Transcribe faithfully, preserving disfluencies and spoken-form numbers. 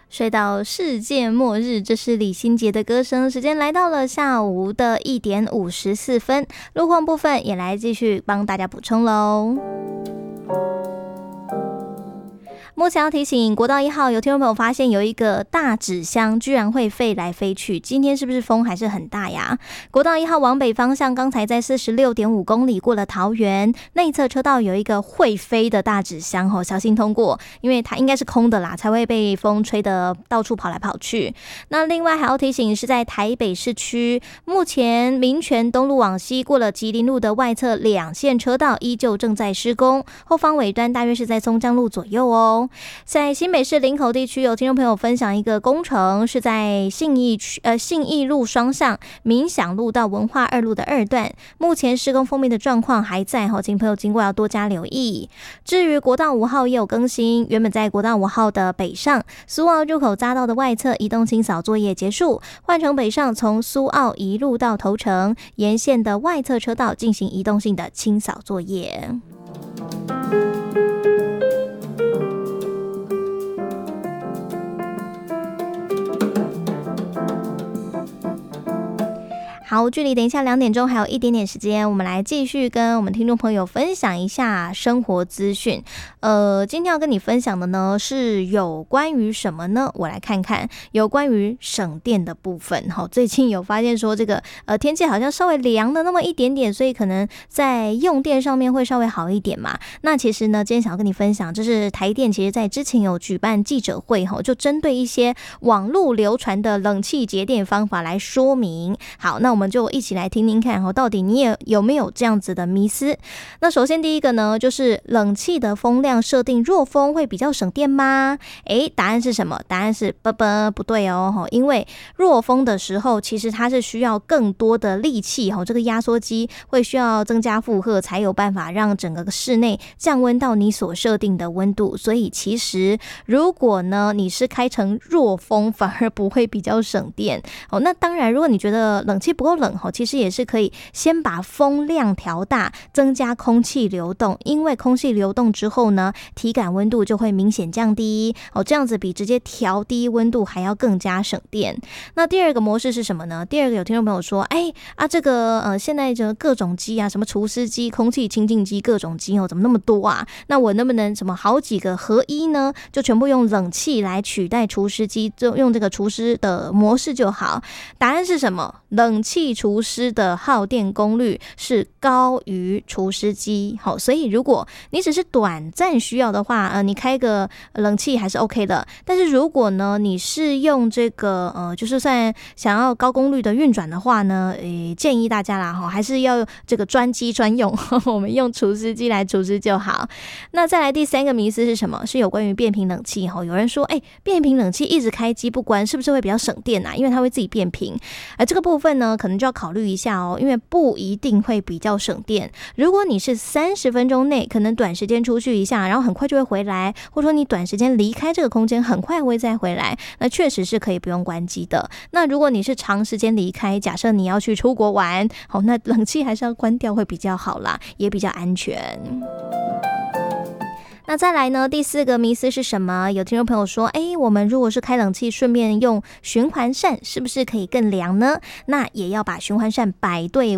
睡到世界末日，这是李心洁的歌声。时间来到了下午的一点五十四分，路况部分也来继续帮大家补充喽。目前要提醒国道一号，有听众朋友发现有一个大纸箱居然会飞来飞去，今天是不是风还是很大呀？国道一号往北方向，刚才在 四十六点五公里过了桃园内侧车道有一个会飞的大纸箱哦，小心通过，因为它应该是空的啦，才会被风吹得到处跑来跑去。那另外还要提醒是在台北市区，目前民权东路往西过了吉林路的外侧两线车道依旧正在施工，后方尾端大约是在松江路左右哦。在新北市林口地区，有听众朋友分享一个工程，是在信义区呃信义路双向民享路到文化二路的二段，目前施工封面的状况还在哈，请朋友经过要多加留意。至于国道五号也有更新，原本在国道五号的北上苏澳入口匝道的外侧移动清扫作业结束，换成北上从苏澳一路到头城沿线的外侧车道进行移动性的清扫作业。好，距离等一下两点钟还有一点点时间，我们来继续跟我们听众朋友分享一下生活资讯。呃，今天要跟你分享的呢是有关于什么呢？我来看看，有关于省电的部分。好，最近有发现说这个呃天气好像稍微凉了那么一点点，所以可能在用电上面会稍微好一点嘛。那其实呢，今天想要跟你分享，就是台电其实在之前有举办记者会，就针对一些网络流传的冷气节电方法来说明。好，那我们就一起来听听看哦，到底你也有没有这样子的迷思？那首先第一个呢，就是冷气的风量设定弱风会比较省电吗？诶，答案是什么？答案是不不不对哦，因为弱风的时候，其实它是需要更多的力气，这个压缩机会需要增加负荷，才有办法让整个室内降温到你所设定的温度。所以其实如果呢你是开成弱风，反而不会比较省电哦。那当然，如果你觉得冷气不够冷，其实也是可以先把风量调大，增加空气流动，因为空气流动之后呢，体感温度就会明显降低哦，这样子比直接调低温度还要更加省电。那第二个模式是什么呢？第二个有听众朋友说，哎啊，这个呃现在就各种机啊，什么除湿机、空气清净机，各种机哦，怎么那么多啊？那我能不能什么好几个合一呢？就全部用冷气来取代除湿机，就用这个除湿的模式就好。答案是什么？冷气除湿的耗电功率是高于除湿机，好，所以如果你只是短暂需要的话，呃，你开个冷气还是 OK 的。但是如果呢，你是用这个呃，就是算想要高功率的运转的话呢，诶，建议大家啦，哈，还是要这个专机专用，我们用除湿机来除湿就好。那再来第三个迷思是什么？是有关于变频冷气哈。有人说，哎，变频冷气一直开机不关，是不是会比较省电啊？因为它会自己变频。而这个部分呢，可能就要考虑一下哦，因为不一定会比较省电。如果你是三十分钟内可能短时间出去一下，然后很快就会回来，或者说你短时间离开这个空间，很快会再回来，那确实是可以不用关机的。那如果你是长时间离开，假设你要去出国玩，好，那冷气还是要关掉会比较好啦，也比较安全。那再来呢，第四个迷思是什么？有听众朋友说，哎，我们如果是开冷气顺便用循环扇，是不是可以更凉呢？那也要把循环扇摆对